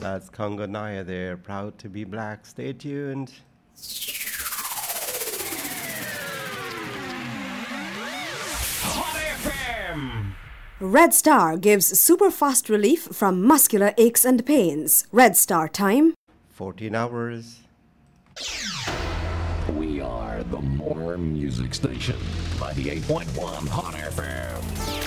That's Congo Naya there, proud to be black. Stay tuned. Hot FM! Red Star gives super fast relief from muscular aches and pains. Red Star time 14 hours. We are the More Music Station, 98.1 Hot FM.